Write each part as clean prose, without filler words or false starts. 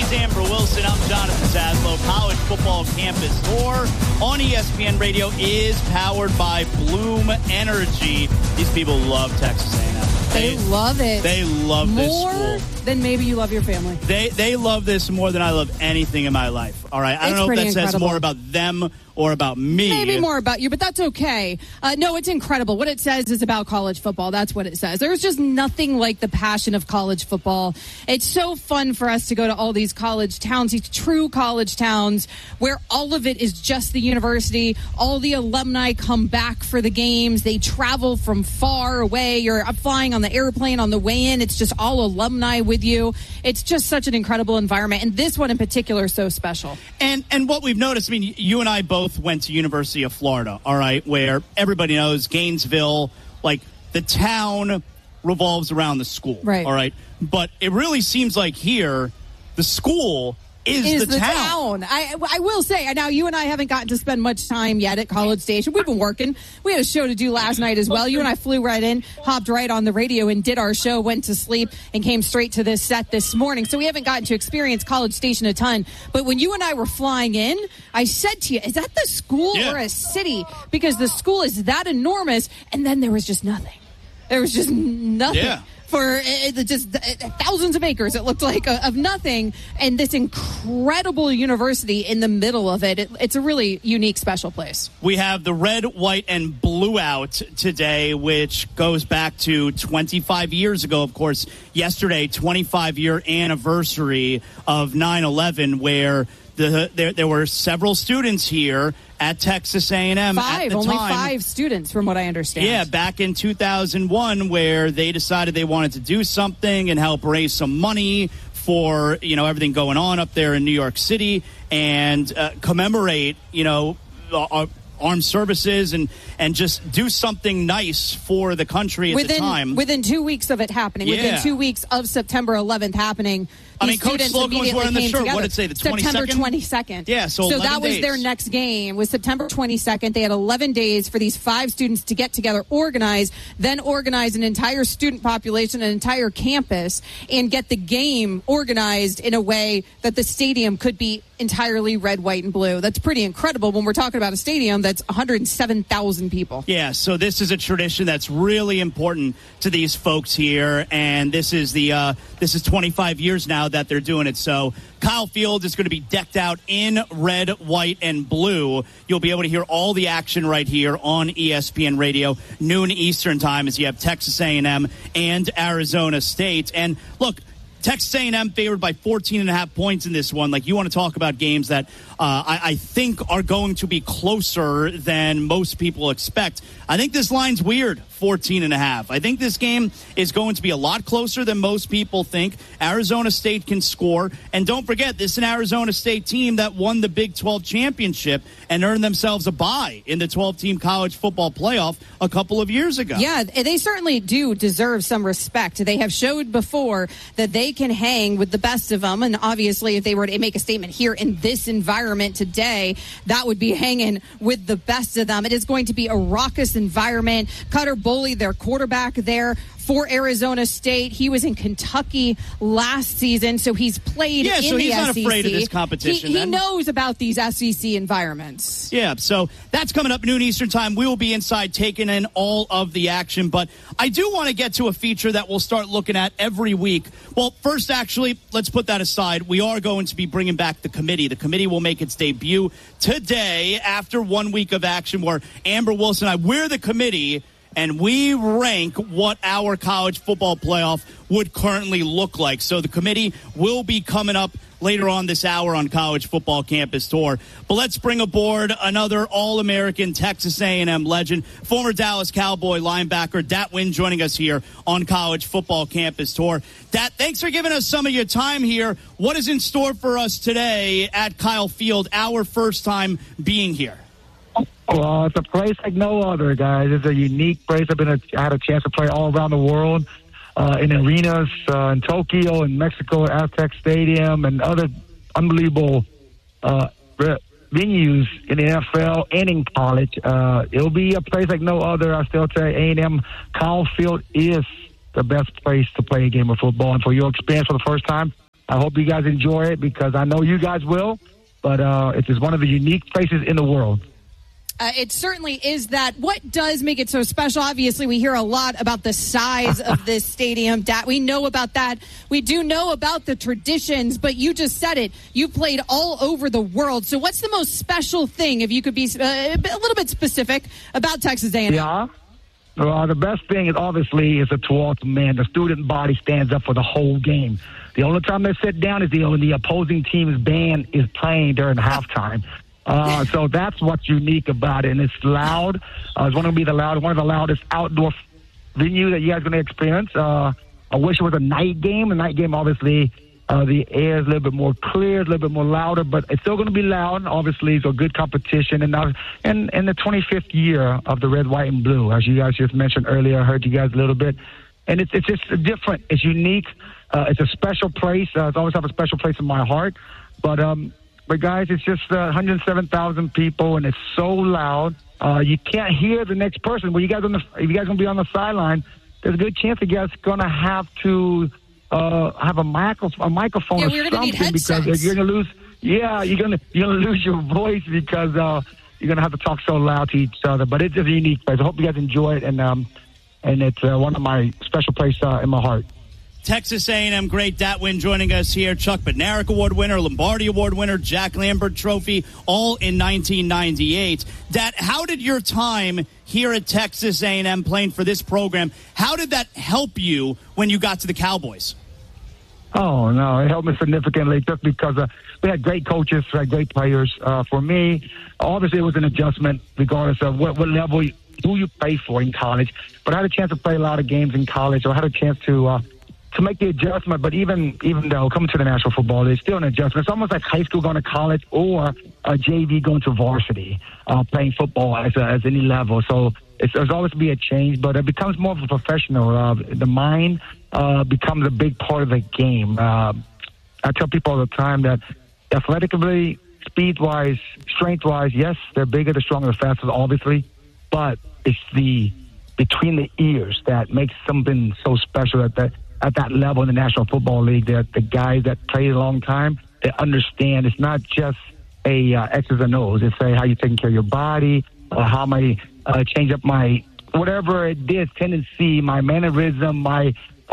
He's Amber Wilson. I'm Jonathan Zaslow. College Football Campus Tour on ESPN Radio is powered by Bloom Energy. These people love Texas A&M. They love it. They love this school. More than maybe you love your family. They love this more than I love anything in my life. All right? I don't know if that incredible. says more about them or about me. Maybe more about you, but that's okay. No, it's incredible. What it says is about college football. That's what it says. There's just nothing like the passion of college football. It's so fun for us to go to all these college towns, these true college towns, where all of it is just the university. All the alumni come back for the games. They travel from far away. You're flying on the airplane on the way in. It's just all alumni with you. It's just such an incredible environment. And this one in particular is so special. And what we've noticed, I mean, you and I both went to University of Florida, all right, where everybody knows Gainesville, like the town revolves around the school, right? All right, but it really seems like here the school is the town. I will say, now you and I haven't gotten to spend much time yet at College Station. We've been working. We had a show to do last night as well. You and I flew right in, hopped right on the radio and did our show, went to sleep, and came straight to this set this morning. So we haven't gotten to experience College Station a ton. But when you and I were flying in, I said to you, is that the school or a city? Because the school is that enormous, and then there was just nothing. There was just nothing. Yeah. For just thousands of acres, it looked like, of nothing, and this incredible university in the middle of it. It's a really unique, special place. We have the red, white, and blue out today, which goes back to 25 years ago, of course. Yesterday, 25-year anniversary of 9/11, where there were several students here at Texas A&M at the time. Only 5 students, from what I understand. Yeah, back in 2001, where they decided they wanted to do something and help raise some money for, everything going on up there in New York City and commemorate, armed services and just do something nice for the country at the time. Within 2 weeks of it happening, within 2 weeks of September 11th happening, Coach Slocum was wearing the shirt. What did it say, the 22nd? September 22nd. Yeah, so that was days. their next game, was September 22nd. They had 11 days for these 5 students to get together, organize an entire student population, an entire campus, and get the game organized in a way that the stadium could be entirely red, white, and blue. That's pretty incredible when we're talking about a stadium that's 107,000 people. Yeah, so this is a tradition that's really important to these folks here, and this is 25 years now that they're doing it. So Kyle Field is going to be decked out in red, white, and blue. You'll be able to hear all the action right here on ESPN Radio, noon Eastern time, as you have Texas A&M and Arizona State. And look, Texas A&M favored by 14.5 points in this one. Like, you want to talk about games that I think are going to be closer than most people expect. I think this line's weird, 14.5. I think this game is going to be a lot closer than most people think. Arizona State can score. And don't forget, this is an Arizona State team that won the Big 12 championship and earned themselves a bye in the 12-team college football playoff a couple of years ago. Yeah, they certainly do deserve some respect. They have showed before that they can hang with the best of them. And obviously, if they were to make a statement here in this environment today, that would be hanging with the best of them. It is going to be a raucous environment. Cutter Boley, their quarterback there for Arizona State. He was in Kentucky last season, so he's played in the SEC. Yeah, so he's not afraid of this competition. He knows about these SEC environments. Yeah, so that's coming up noon Eastern time. We will be inside taking in all of the action, but I do want to get to a feature that we'll start looking at every week. Well, first, actually, let's put that aside. We are going to be bringing back the committee. The committee will make its debut today after 1 week of action, where Amber Wilson and I, we're the committee, and we rank what our college football playoff would currently look like. So the committee will be coming up later on this hour on College Football Campus Tour. But let's bring aboard another All-American Texas A&M legend, former Dallas Cowboy linebacker Dat Nguyen, joining us here on College Football Campus Tour. Dat, thanks for giving us some of your time here. What is in store for us today at Kyle Field, our first time being here? Well, it's a place like no other, guys. It's a unique place. I had a chance to play all around the world in arenas in Tokyo and Mexico, Aztec Stadium, and other unbelievable venues in the NFL and in college. It'll be a place like no other. I still tell you, A&M Kyle Field is the best place to play a game of football. And for your experience for the first time, I hope you guys enjoy it because I know you guys will. But it's just one of the unique places in the world. It certainly is that. What does make it so special? Obviously, we hear a lot about the size of this stadium. We know about that. We do know about the traditions, but you just said it. You played all over the world. So what's the most special thing, if you could be a little bit specific, about Texas A&M? Yeah. Well, the best thing is obviously is the Tualatin man. The student body stands up for the whole game. The only time they sit down is when the opposing team's band is playing during halftime. So that's what's unique about it, and it's loud. It's one of the loudest outdoor venue that you guys are going to experience. I wish it was a night game. A night game, obviously, the air is a little bit more clear, a little bit more louder, but it's still going to be loud. Obviously, so good competition. And now, in the 25th year of the red, white, and blue, as you guys just mentioned earlier, I heard you guys a little bit, and it's just different. It's unique. It's a special place. It's always have a special place in my heart, But guys, it's just 107,000 people, and it's so loud. You can't hear the next person. Well, if you guys gonna be on the sideline, there's a good chance you guys gonna have to have a microphone or something because you're gonna lose. Yeah, you're gonna lose your voice because you're gonna have to talk so loud to each other. But it's just a unique place. I hope you guys enjoy it, and it's one of my special places in my heart. Texas A&M great Datwin joining us here. Chuck Bednarik Award winner, Lombardi Award winner, Jack Lambert Trophy, all in 1998. Dat, how did your time here at Texas A&M playing for this program, how did that help you when you got to the Cowboys? Oh, no, it helped me significantly just because we had great coaches, we had great players. For me, obviously it was an adjustment regardless of what level, who you play for in college. But I had a chance to play a lot of games in college, so I had a chance to make the adjustment. But even though coming to the National Football League, it's still an adjustment. It's almost like high school going to college or a JV going to varsity, playing football as any level. So there's always be a change, but it becomes more of a professional. The mind becomes a big part of the game. I tell people all the time that athletically, speed-wise, strength-wise, yes, they're bigger, they're stronger, they're faster, obviously, but it's the between the ears that makes something so special at that level in the National Football League, that the guys that play a long time, they understand it's not just a X's and O's. It's how you're taking care of your body, or how am I change up my, whatever it is, tendency, my mannerism, my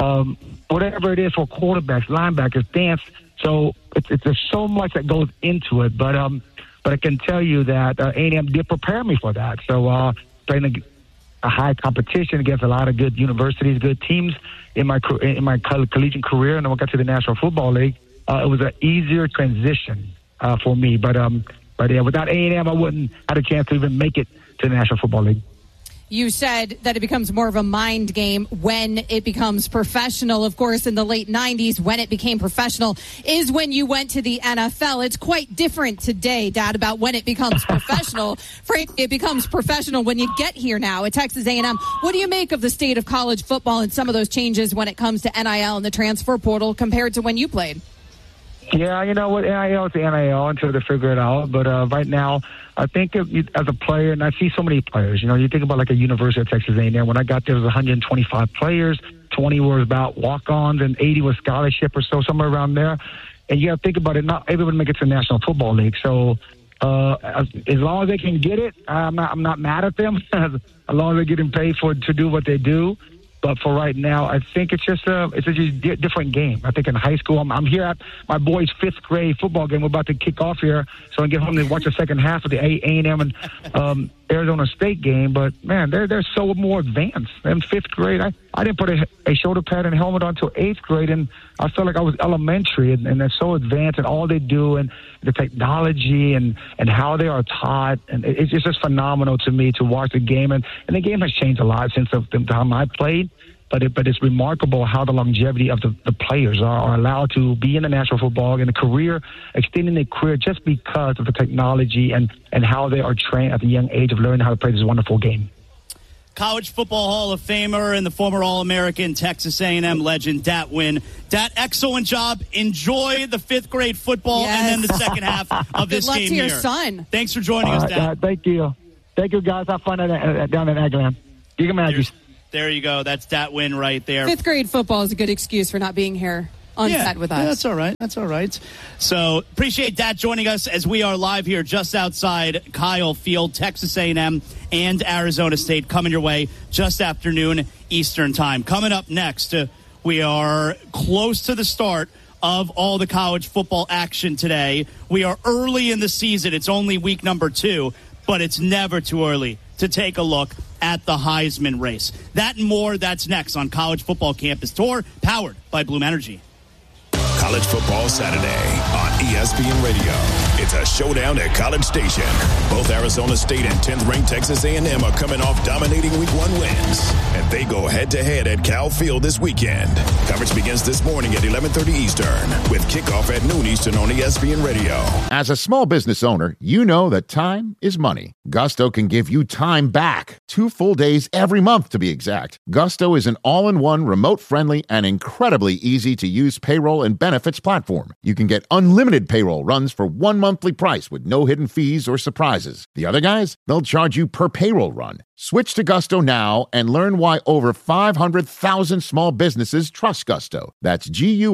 whatever it is for quarterbacks, linebackers, dance. So there's so much that goes into it. But I can tell you that A&M did prepare me for that. So playing a high competition against a lot of good universities, good teams in my collegiate career, and then I got to the National Football League. It was an easier transition for me. But yeah, without A&M, I wouldn't have a chance to even make it to the National Football League. You said that it becomes more of a mind game when it becomes professional. Of course, in the late 90s, when it became professional is when you went to the NFL. It's quite different today, Dad, about when it becomes professional. Frankly, it becomes professional when you get here now at Texas A&M. What do you make of the state of college football and some of those changes when it comes to NIL and the transfer portal compared to when you played? Yeah, you know what, NIL is the NIL until they figure it out. But right now, I think as a player, and I see so many players, you think about like a University of Texas A&M. When I got there, it was 125 players, 20 were about walk-ons, and 80 was scholarship or so, somewhere around there. And you got to think about it, not everyone make it to the National Football League. So as long as they can get it, I'm not mad at them, as long as they're getting paid to do what they do. But for right now, I think it's just a different game. I think in high school, I'm here at my boys' 5th grade football game. We're about to kick off here, so I can get home and watch the second half of the A&M and Arizona State game. But man, they're so more advanced. In 5th grade, I didn't put a shoulder pad and helmet on until 8th grade, and I felt like I was elementary. And they're so advanced, and all they do, and the technology and how they are taught, and it's just phenomenal to me to watch the game. And the game has changed a lot since the time I played. But it's remarkable how the longevity of the players are allowed to be in the National Football and a career, extending their career just because of the technology and how they are trained at the young age of learning how to play this wonderful game. College Football Hall of Famer and the former All-American Texas A&M legend, Dat Win. Dat, excellent job. Enjoy the 5th grade football and then the second half of this game here. Good luck to your son. Thanks for joining us, Dat. Thank you. Thank you, guys. Have fun down in Aggieland. You can manage. There you go. That's Dat Win right there. 5th grade football is a good excuse for not being here. on set with us. Yeah, that's all right. That's all right. So appreciate that joining us as we are live here just outside Kyle Field, Texas A&M and Arizona State coming your way just after noon Eastern time. Coming up next, we are close to the start of all the college football action today. We are early in the season. It's only week number 2, but it's never too early to take a look at the Heisman race. That and more, that's next on College Football Campus Tour, powered by Bloom Energy. College Football Saturday on ESPN Radio. It's a showdown at College Station. Both Arizona State and 10th-ranked Texas A&M are coming off dominating Week 1 wins, and they go head-to-head at Cal Field this weekend. Coverage begins this morning at 11:30 Eastern, with kickoff at noon Eastern on ESPN Radio. As a small business owner, you know that time is money. Gusto can give you time back. 2 full days every month, to be exact. Gusto is an all-in-one, remote-friendly, and incredibly easy-to-use payroll and benefits platform. You can get unlimited payroll runs for one monthly price with no hidden fees or surprises. The other guys, they'll charge you per payroll run. Switch to Gusto now and learn why over 500,000 small businesses trust Gusto. That's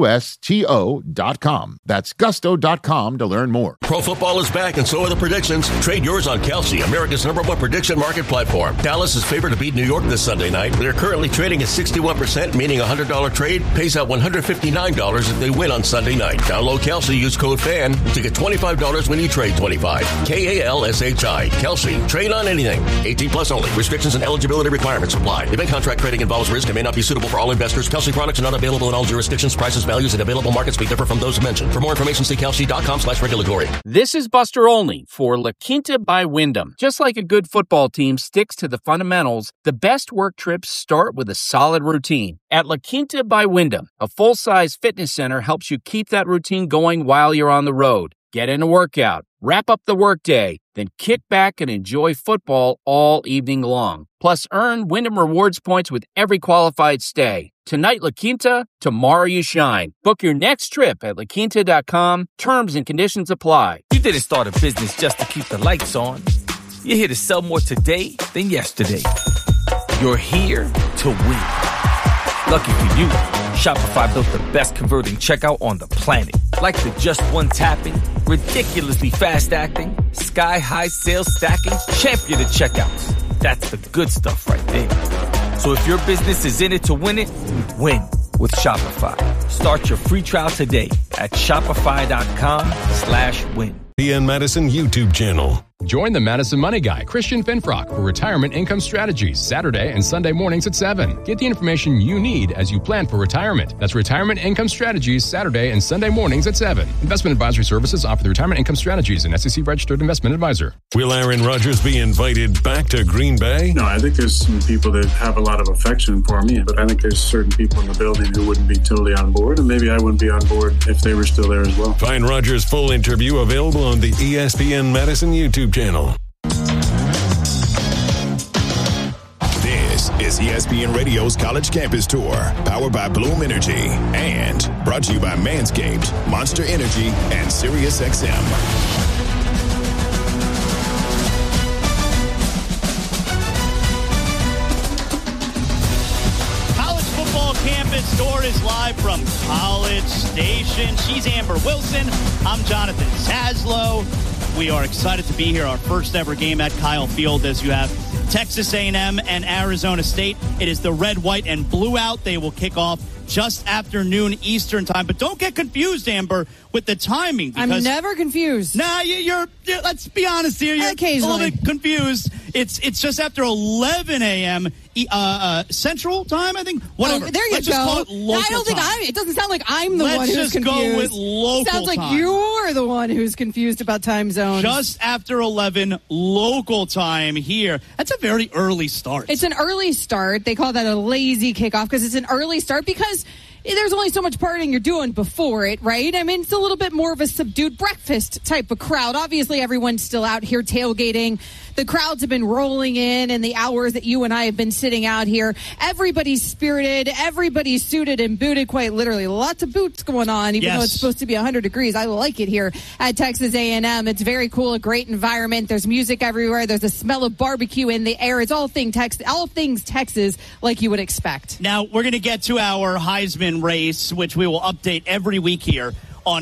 GUSTO.com. That's Gusto.com to learn more. Pro football is back, and so are the predictions. Trade yours on Kalshi, America's #1 prediction market platform. Dallas is favored to beat New York this Sunday night. They're currently trading at 61%, meaning a $100 trade pays out $159 if they win on Sunday night. Download Kalshi, use code FAN to get $25 when you trade 25. KALSHI. Kalshi. Trade on anything. 18 plus only. Restrictions and eligibility requirements apply. Event contract trading involves risk and may not be suitable for all investors. Kalshi products are not available in all jurisdictions. Prices, values, and available markets may differ from those mentioned. For more information, see kalshi.com/regulatory. This is Buster Olney for La Quinta by Wyndham. Just like a good football team sticks to the fundamentals, the best work trips start with a solid routine. At La Quinta by Wyndham, a full-size fitness center helps you keep that routine going while you're on the road. Get in a workout, wrap up the workday, then kick back and enjoy football all evening long. Plus, earn Wyndham Rewards points with every qualified stay. Tonight, La Quinta, tomorrow you shine. Book your next trip at laquinta.com. Terms and conditions apply. You didn't start a business just to keep the lights on. You're here to sell more today than yesterday. You're here to win. Lucky for you, Shopify built the best converting checkout on the planet. Like the just one tapping, ridiculously fast acting, sky-high sales stacking, champion of checkouts. That's the good stuff right there. So if your business is in it to win it, win with Shopify. Start your free trial today at shopify.com/win. ESPN Madison YouTube channel. Join the Madison Money Guy, Christian Finfrock, for Retirement Income Strategies, Saturday and Sunday mornings at 7. Get the information you need as you plan for retirement. That's Retirement Income Strategies, Saturday and Sunday mornings at 7. Investment advisory services offered through Retirement Income Strategies, an SEC-registered investment advisor. Will Aaron Rodgers be invited back to Green Bay? No, I think there's some people that have a lot of affection for me, but I think there's certain people in the building who wouldn't be totally on board, and maybe I wouldn't be on board if they were still there as well. Find Rodgers' full interview available on the ESPN Madison YouTube channel. This is ESPN Radio's College Campus Tour, powered by Bloom Energy, and brought to you by Manscaped, Monster Energy, and SiriusXM. College Football Campus Tour is live from College Station. She's Amber Wilson. I'm Jonathan Zaslow. We are excited to be here. Our first ever game at Kyle Field, as you have Texas A&M and Arizona State. It is the red, white, and blue out. They will kick off just after noon Eastern time. But don't get confused, Amber, with the timing. Because, I'm never confused. Nah, you're let's be honest here. You're occasionally a little bit confused. It's just after 11 a.m. Central time, I think. Whatever. There you Let's go. Just call it local I don't think time. it doesn't sound like I'm the one who's Let's confused. just go with local Sounds like time. you're the one who's confused about time zones. Just after 11 local time here. That's a very early start. It's an early start. They call that a lazy kickoff because it's an early start because there's only so much partying you're doing before it, right? I mean, it's a little bit more of a subdued breakfast type of crowd. Obviously, everyone's still out here tailgating. The crowds have been rolling in the hours that you and I have been sitting out here. Everybody's spirited. Everybody's suited and booted, quite literally. Lots of boots going on, even though it's supposed to be 100 degrees. I like it here at Texas A&M. It's very cool, a great environment. There's music everywhere. There's a smell of barbecue in the air. It's all things Texas, like you would expect. Now, we're going to get to our Heisman Heisman race, which we will update every week here